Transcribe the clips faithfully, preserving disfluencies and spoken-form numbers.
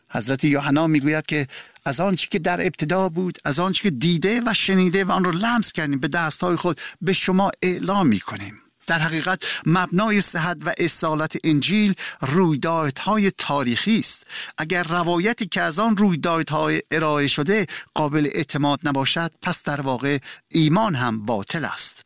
حضرت یوحنا میگوید که از آنچه که در ابتدا بود، از آنچه که دیده و شنیده و آن را لمس کردیم به دستهای خود به شما اعلام میکنیم. در حقیقت مبنای صحت و اصالت انجیل رویدادهای تاریخی است. اگر روایتی که از آن رویدادهای ارائه شده قابل اعتماد نباشد، پس در واقع ایمان هم باطل است.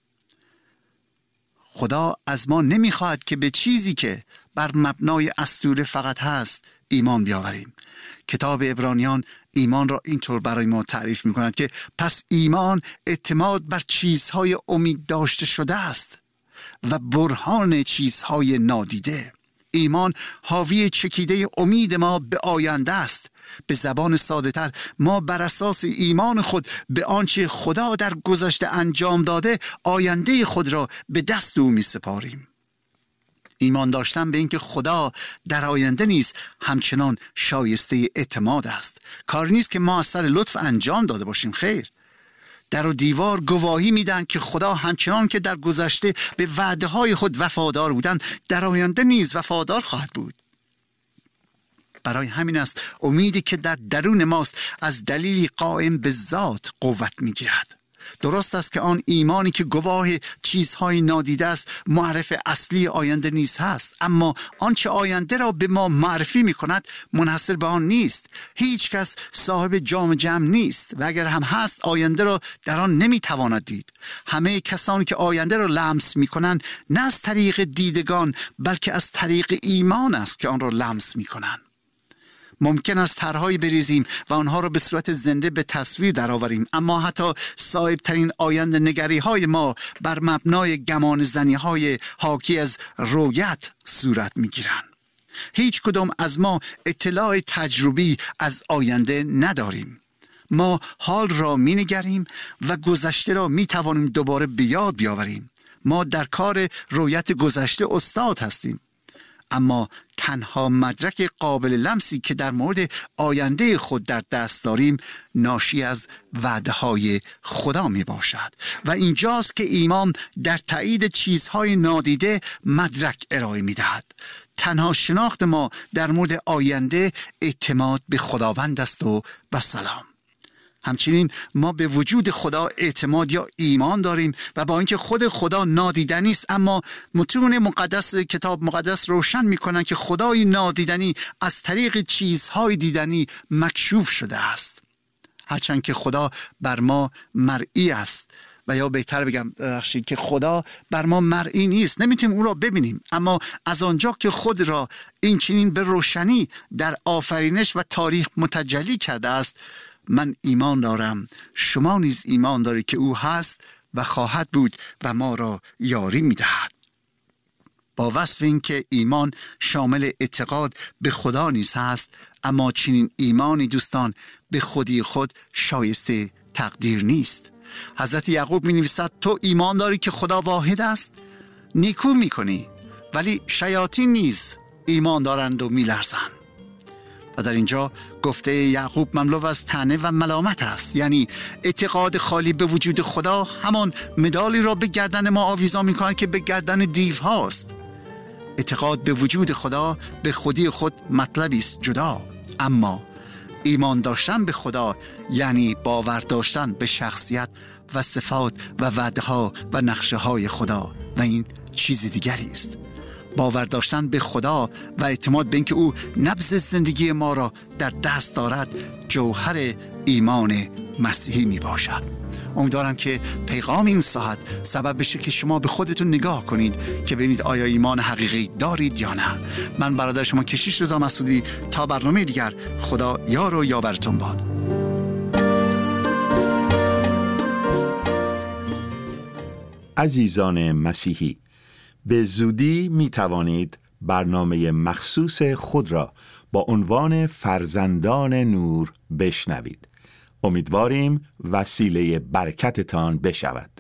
خدا از ما نمیخواهد که به چیزی که بر مبنای اسطوره فقط هست ایمان بیاوریم. کتاب عبرانیان ایمان را اینطور برای ما تعریف می‌کند که پس ایمان اعتماد بر چیزهای امید داشته شده است و برهان چیزهای نادیده. ایمان حاوی چکیده امید ما به آینده است. به زبان ساده تر، ما بر اساس ایمان خود به آنچه خدا در گذشته انجام داده آینده خود را به دست او می سپاریم. ایمان داشتن به اینکه خدا در آینده نیز همچنان شایسته اعتماد است. کار نیست که ما از سر لطف انجام داده باشیم، خیر. در و دیوار گواهی میدن که خدا همچنان که در گذشته به وعده های خود وفادار بودند، در آینده نیز وفادار خواهد بود. برای همین است امیدی که در درون ماست از دلیلی قائم به ذات قوت میگیرد. درست است که آن ایمانی که گواه چیزهای نادیده است معرف اصلی آینده نیز هست، اما آنچه آینده را به ما معرفی می کند منحصر به آن نیست. هیچ کس صاحب جام جم نیست و اگر هم هست آینده را در آن نمی تواند دید. همه کسانی که آینده را لمس می کنند نه از طریق دیدگان بلکه از طریق ایمان است که آن را لمس می کنند. ممکن است طرحهایی بریزیم و آنها را به صورت زنده به تصویر درآوریم، اما حتی صایب ترین آینده نگری های ما بر مبنای گمان زنی های حاکی از رویت صورت می گیرند. هیچ کدام از ما اطلاع تجربی از آینده نداریم. ما حال را می نگریم و گذشته را می توانیم دوباره به یاد بیاوریم. ما در کار رویت گذشته استاد هستیم، اما تنها مدرک قابل لمسی که در مورد آینده خود در دست داریم ناشی از وعده های خدا می باشد و اینجاست که ایمان در تایید چیزهای نادیده مدرک ارائه می دهد. تنها شناخت ما در مورد آینده اعتماد به خداوند است و بسلام. همچنین ما به وجود خدا اعتماد یا ایمان داریم و با اینکه خود خدا نادیدنی است، اما متون مقدس کتاب مقدس روشن می‌کنند که خدای نادیدنی از طریق چیزهای دیدنی مکشوف شده است. هرچند که خدا بر ما مرئی است، و یا بهتر بگم بخشید که خدا بر ما مرئی نیست، نمیتونیم او را ببینیم، اما از آنجا که خود را این چنین به روشنی در آفرینش و تاریخ متجلی کرده است، من ایمان دارم، شما نیز ایمان دارید که او هست و خواهد بود و ما را یاری می‌دهد. با وصف این که ایمان شامل اعتقاد به خدا نیز هست، اما چنین ایمانی دوستان به خودی خود شایسته تقدیر نیست. حضرت یعقوب می‌نویسد تو ایمان داری که خدا واحد است؟ نیکو می‌کنی، ولی شیاطین نیز ایمان دارند و می‌لرزند. و در اینجا گفته یعقوب مملو از طعنه و ملامت است، یعنی اعتقاد خالی به وجود خدا همان مدالی را به گردن ما آویزان می‌کند که به گردن دیو هاست. اعتقاد به وجود خدا به خودی خود مطلبی است جدا، اما ایمان داشتن به خدا یعنی باور داشتن به شخصیت و صفات و وعده‌ها و نقشه‌های خدا و این چیز دیگری است. باور داشتن به خدا و اعتماد به اینکه او نبض زندگی ما را در دست دارد جوهر ایمان مسیحی می باشد. امیدوارم که پیغام این ساعت سبب بشه که شما به خودتون نگاه کنید که ببینید آیا ایمان حقیقی دارید یا نه. من برادر شما کشیش رضا مسعودی، تا برنامه دیگر، خدا یار و یاورتون باد. عزیزان مسیحی، به زودی می توانید برنامه مخصوص خود را با عنوان فرزندان نور بشنوید. امیدواریم وسیله برکتتان بشود.